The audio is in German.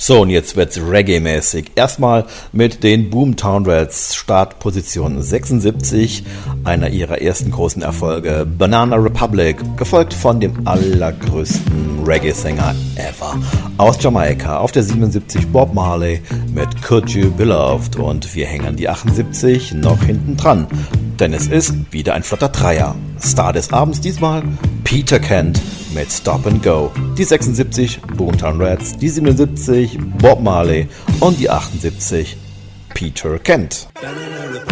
So, und jetzt wird's Reggae-mäßig. Erstmal mit den Boomtown Rats, Startposition 76, einer ihrer ersten großen Erfolge, Banana Republic, gefolgt von dem allergrößten Reggae-Sänger ever aus Jamaika. Auf der 77 Bob Marley mit Could You Beloved, und wir hängen die 78 noch hinten dran, denn es ist wieder ein flotter Dreier. Star des Abends diesmal Peter Kent mit Stop and Go, die 76 Boomtown Rats, die 77 Bob Marley und die 78 Peter Kent. Banana